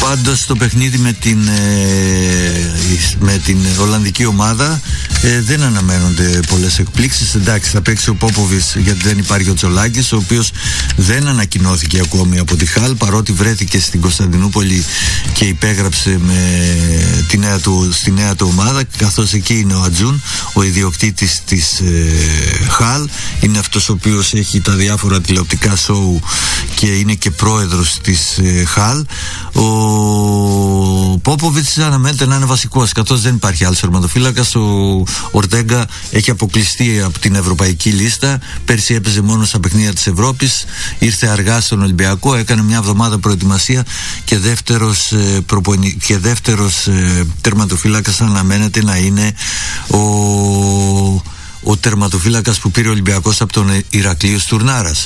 Πάντως το παιχνίδι με την Ολλανδική ομάδα δεν αναμένονται πολλές εκπλήξεις. Εντάξει, θα παίξει ο Πόποβιτς γιατί δεν υπάρχει ο Τσολάκης, ο οποίος δεν ανακοινώθηκε ακόμη από τη Χαλ, παρότι βρέθηκε στην Κωνσταντινούπολη και υπέγραψε στη νέα του ομάδα, καθώς εκεί είναι ο Ατζούν, ο ιδιοκτήτης της Χαλ. Είναι αυτός ο οποίος έχει τα διάφορα τηλεοπτικά σόου και είναι και πρόεδρος της Χαλ. Ο Πόποβιτς αναμένεται να είναι βασικός, καθώς δεν υπάρχει άλλος τερματοφύλακας. Ο Ορτέγκα έχει αποκλειστεί από την ευρωπαϊκή λίστα. Πέρσι έπαιζε μόνο στα παιχνίδια της Ευρώπης, ήρθε αργά στον Ολυμπιακό, έκανε μια εβδομάδα προετοιμασία και δεύτερος τερματοφύλακας αναμένεται να είναι ο τερματοφύλακας που πήρε ο Ολυμπιακός από τον Ηρακλείο Στουρνάρας.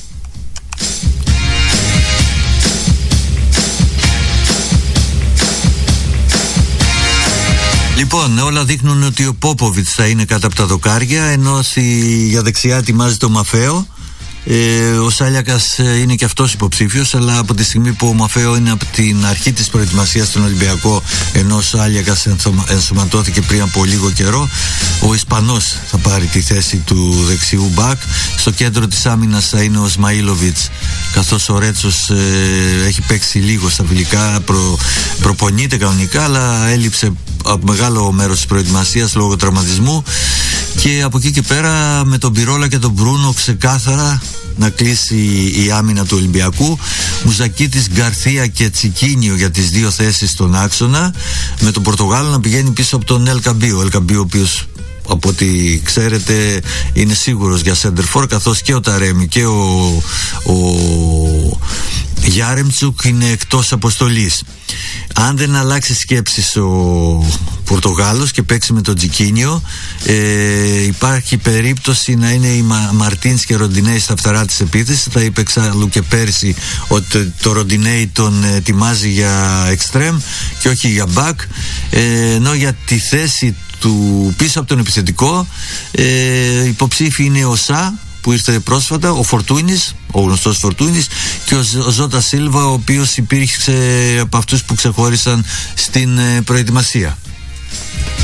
Λοιπόν, όλα δείχνουν ότι ο Πόποβιτς θα είναι κάτω από τα δοκάρια, ενώ για δεξιά ετοιμάζεται ο Μαφαίο. Ο Σάλιακας είναι και αυτός υποψήφιος, αλλά από τη στιγμή που ο Μαφαίο είναι από την αρχή της προετοιμασίας στον Ολυμπιακό, ενώ ο Σάλιακας ενσωματώθηκε πριν από λίγο καιρό, ο Ισπανός θα πάρει τη θέση του δεξιού μπακ. Στο κέντρο της άμυνας θα είναι ο Σμαΐλοβιτς, καθώς ο Ρέτσος έχει παίξει λίγο στα φιλικά, προπονείται κανονικά, αλλά έλειψε από μεγάλο μέρος της προετοιμασίας λόγω τραυματισμού. Και από εκεί και πέρα με τον Πιρόλα και τον Μπρούνο ξεκάθαρα να κλείσει η άμυνα του Ολυμπιακού. Μουζακίτης, Γκαρθία και Τσικίνιο για τις δύο θέσεις στον άξονα, με τον Πορτογάλο να πηγαίνει πίσω από τον Ελκαμπή. Ο Ελκαμπή, ο οποίος από ό,τι ξέρετε είναι σίγουρος για σέντερφορ, καθώς και ο Ταρέμι και ο Γιάρεμτσουκ είναι εκτός αποστολής. Αν δεν αλλάξει σκέψεις ο Πορτογάλος και παίξει με τον Τζικίνιο, υπάρχει περίπτωση να είναι οι Μαρτίνς και Ροντινέι στα φτερά της επίθεσης. Θα είπε εξάλλου και πέρσι ότι το Ροντινέι τον ετοιμάζει για εξτρέμ και όχι για μπακ, ενώ για τη θέση του πίσω από τον επιθετικό υποψήφι είναι ο Σα που ήρθε πρόσφατα, ο Φορτούνης, ο γνωστός Φορτούνης, και ο Ζώτα Σίλβα, ο οποίος υπήρξε από αυτούς που ξεχώρισαν στην προετοιμασία.